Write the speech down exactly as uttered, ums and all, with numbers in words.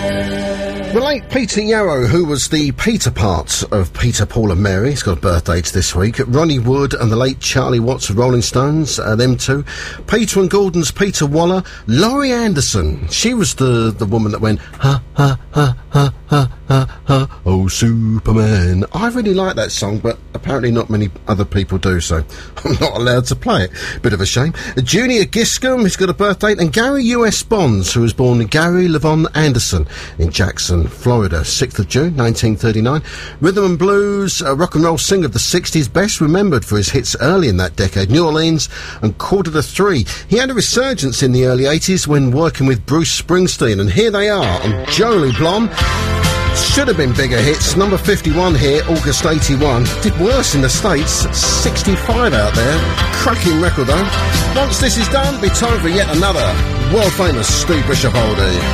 The late Peter Yarrow, who was the Peter part of Peter, Paul and Mary, he's got birthdays this week. Ronnie Wood and the late Charlie Watts of Rolling Stones, uh, them two. Peter and Gordon's Peter Waller. Laurie Anderson, she was the, the woman that went, ha, ha, ha, ha, ha, ha, ha, oh, Superman. I really like that song, but apparently not many other people do, so I'm not allowed to play it. Bit of a shame. Junior Giscombe, he's got a birthday, and Gary U S Bonds, who was born Gary Levon Anderson in Jackson, Florida, sixth of June, nineteen thirty-nine. Rhythm and blues, a rock and roll singer of the sixties, best remembered for his hits early in that decade, New Orleans and Quarter to Three. He had a resurgence in the early eighties when working with Bruce Springsteen, and here they are on Jolie Blonde. Should have been bigger hits. Number fifty-one here, August eighty-one. Did worse in the States, sixty-five out there. Cracking record though. Once this is done, it'll be time for yet another world famous Steve Bishop oldie.